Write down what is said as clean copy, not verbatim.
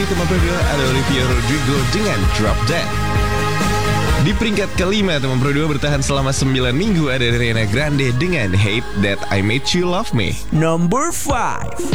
teman bro, ada Olivia Rodrigo dengan Drop Dead. Di peringkat kelima, teman Pro 2 bertahan selama 9 minggu, ada Ariana Grande dengan Hate That I Made You Love Me. Number 5.